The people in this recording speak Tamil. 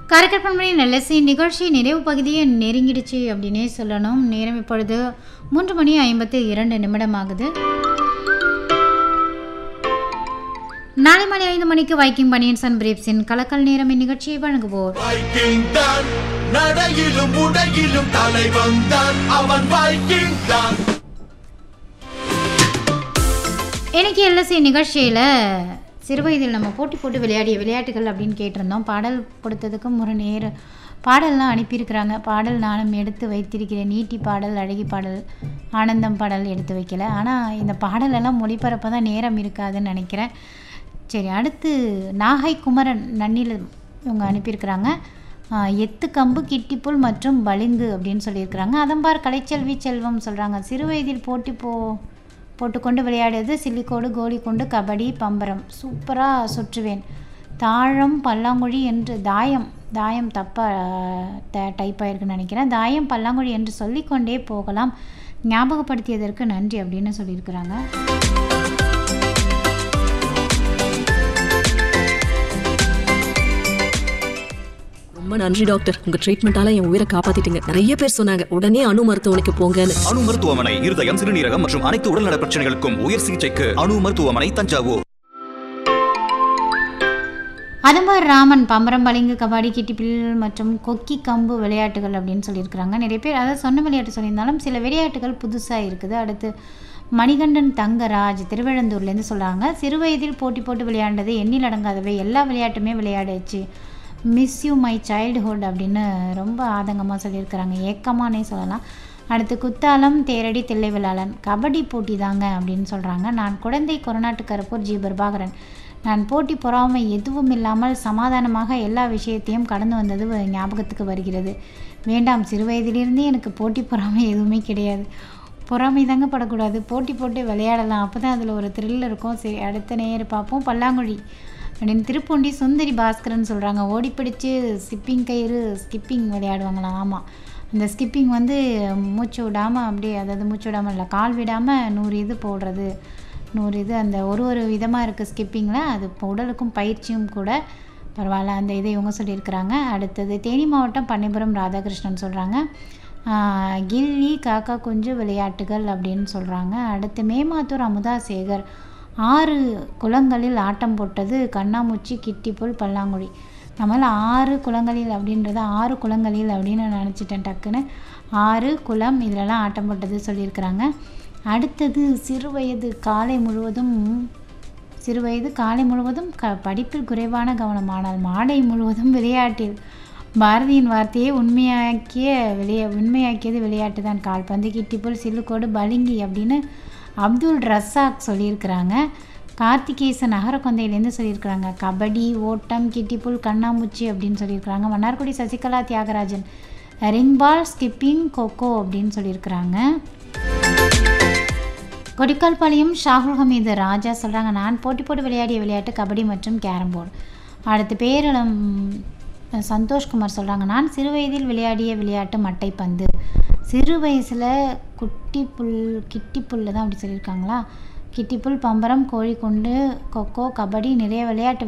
கரக்கற்பனை நல்லசி நிகழ்ச்சி நிறைவு பகுதியை நெருங்கிடுச்சு அப்படின்னே சொல்லணும். நேரம் இப்பொழுது 3:52 ஆகுது. நாளை மாலை 5 மணிக்கு வைக்கிங் பனியன்ஸ் அண்ட் பிரீப்ஸின் கலக்கல் நேரம் இந்நிகழ்ச்சியை வழங்குவோர். வைக்கிங் தான் நடையிலும் உடையிலும் தலைவன் தான் அவன் வைக்கிங் தான். இன்னைக்கு எல்எஸ்சி நிகழ்ச்சியில் சிறுவயதில் நம்ம போட்டி போட்டு விளையாடிய விளையாட்டுகள் அப்படின்னு கேட்டிருந்தோம். பாடல் கொடுத்ததுக்கு ஒரு பாடல்லாம் அனுப்பியிருக்கிறாங்க. பாடல் நானும் எடுத்து வைத்திருக்கிறேன். நீட்டி பாடல், அழகி பாடல், ஆனந்தம் பாடல் எடுத்து வைக்கல. ஆனால் இந்த பாடலெல்லாம் மொழிபரப்ப தான் நேரம் இருக்காதுன்னு நினைக்கிறேன். சரி, அடுத்து நாகை குமரன் நன்னில் இவங்க அனுப்பியிருக்கிறாங்க. எத்து கம்பு, கிட்டிப்புல் மற்றும் பளிங்கு அப்படின்னு சொல்லியிருக்கிறாங்க. அதம்பார் கலைச்செல்வி செல்வம் சொல்கிறாங்க. சிறுவயதில் போட்டுக்கொண்டு விளையாடியது சில்லிக்கோடு, கோலி கொண்டு, கபடி, பம்பரம். சூப்பராக சுற்றுவேன். தாழம், பல்லாங்குழி என்று தாயம் தப்பாக டைப் ஆகிருக்குன்னு நினைக்கிறேன். தாயம், பல்லாங்குழி என்று சொல்லிக்கொண்டே போகலாம். ஞாபகப்படுத்தியதற்கு நன்றி அப்படின்னு சொல்லியிருக்கிறாங்க. ரொம்ப நன்றி டாக்டர், உங்க ட்ரீட்மெண்டால என் உயிரை காப்பாத்திட்டீங்க. நிறைய பேர் சொன்னாங்க உடனே அணு மருத்துவமனைக்கு போங்கன்னு. அணு மருத்துவமனை இருதயம், சிறுநீரகம் மற்றும் அனைத்து உடல்நல பிரச்சனைகளுக்கும் உயர் சிகிச்சைக்கு அணு மருத்துவமனை, தஞ்சாவூர். அதம்பார் ராமன் பம்பரம், பளிங்கு, கபாடி, கிட்டிப்பில் மற்றும் கொக்கி கம்பு விளையாட்டுகள் அப்படின்னு சொல்லியிருக்கிறாங்க. நிறைய பேர் அதாவது சொன்ன விளையாட்டு சொல்லியிருந்தாலும் சில விளையாட்டுகள் புதுசாக இருக்குது. அடுத்து மணிகண்டன் தங்கராஜ் திருவெழுந்தூர்லேருந்து சொல்கிறாங்க. சிறுவயதில் போட்டு விளையாண்டது எண்ணில் அடங்காதவை, எல்லா விளையாட்டுமே விளையாடிச்சு. மிஸ் யூ மை சைல்டுஹுட் அப்படின்னு ரொம்ப ஆதங்கமாக சொல்லியிருக்கிறாங்க. ஏக்கமானே சொல்லலாம். அடுத்து குத்தாலம், தேரடி, தில்லை விழாளன் கபடி போட்டி தாங்க அப்படின்னு சொல்கிறாங்க. நான் குழந்தை கொரநாட்டு கருப்பூர் ஜி பிரபாகரன். நான் போட்டி பொறாமை எதுவும் இல்லாமல் சமாதானமாக எல்லா விஷயத்தையும் கடந்து வந்தது ஞாபகத்துக்கு வருகிறது. வேண்டாம், சிறுவயதிலிருந்தே எனக்கு போட்டி பொறாமை எதுவுமே கிடையாது. பொறாமை தாங்க படக்கூடாது. போட்டி போட்டு விளையாடலாம், அப்போ தான் அதில் ஒரு த்ரில் இருக்கும். சரி, அடுத்த நேரம் பார்ப்போம். பல்லாங்குழி அப்படின்னு திருப்பூண்டி சுந்தரி பாஸ்கரன் சொல்கிறாங்க. ஓடிப்பிடிச்சு ஸ்கிப்பிங் கயிறு ஸ்கிப்பிங் விளையாடுவாங்களாம். ஆமாம், அந்த ஸ்கிப்பிங் வந்து மூச்சு விடாமல் அப்படியே, அதாவது மூச்சு விடாமல் இல்லை, கால் விடாமல் 100 இது போடுறது, 100 இது அந்த ஒரு விதமாக இருக்குது ஸ்கிப்பிங்கில். அது உடலுக்கும் பயிற்சியும் கூட. பரவாயில்ல, அந்த இதை இவங்க சொல்லியிருக்கிறாங்க. அடுத்தது தேனி மாவட்டம் பண்ணைபுரம் ராதாகிருஷ்ணன் சொல்கிறாங்க. கில்லி, காக்கா குஞ்சு விளையாட்டுகள் அப்படின்னு சொல்கிறாங்க. அடுத்து மேமாத்தூர் அமுதா சேகர். 6 குளங்களில் ஆட்டம் போட்டது கண்ணாமூச்சி, கிட்டிப்புல், பல்லாங்குழி. நம்மளால் 6 குளங்களில் அப்படின்றத 6 குளங்களில் அப்படின்னு நினச்சிட்டேன் டக்குன்னு. 6 குளம் இதிலலாம் ஆட்டம் போட்டது சொல்லியிருக்கிறாங்க. அடுத்தது சிறுவயது காலை முழுவதும் படிப்பில் குறைவான கவனம், ஆனால் மாலை முழுவதும் விளையாட்டில். பாரதியின் வார்த்தையை உண்மையாக்கியது விளையாட்டு தான். கால்பந்து, கிட்டிப்புல், சில்லுக்கோடு, பளிங்கி அப்படின்னு அப்துல் ரசாக் சொல்லியிருக்கிறாங்க. கார்த்திகேசன் நகரக்கொந்தையிலேருந்து சொல்லியிருக்கிறாங்க. கபடி, ஓட்டம், கிட்டிப்புல், கண்ணாமூச்சி அப்படின்னு சொல்லியிருக்கிறாங்க. Mannargudi Sasikala Thiagarajan ring ball, skipping, kho kho அப்படின்னு சொல்லியிருக்கிறாங்க. கொடிக்கால்பாளையம் ஷாகுல் ஹமீது ராஜா சொல்கிறாங்க. நான் போட்டு விளையாடிய விளையாட்டு கபடி மற்றும் கேரம் போர்டு. அடுத்து பேரளம் சந்தோஷ்குமார் சொல்கிறாங்க. நான் சிறுவயதில் விளையாடிய விளையாட்டு மட்டைப்பந்து. சிறு வயசில் கிட்டிப்புல்ல தான் அப்படி சொல்லியிருக்காங்களா. கிட்டிப்புல், பம்பரம், கோழிக்குண்டு, கொக்கோ, கபடி நிறைய விளையாட்டு